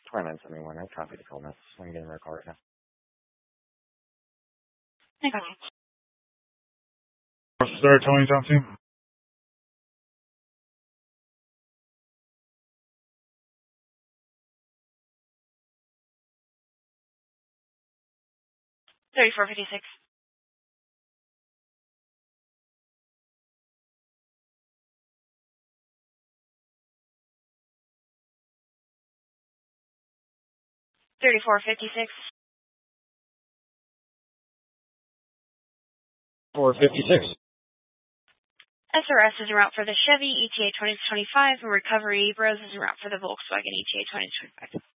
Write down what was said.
2971. I copy the call message. Let me get in my car right now. I got it. Sir, Tony Thompson. $34.56. $34.56. 456. SRS is en route for the Chevy ETA 2025, and Recovery Bros is en route for the Volkswagen ETA 2025.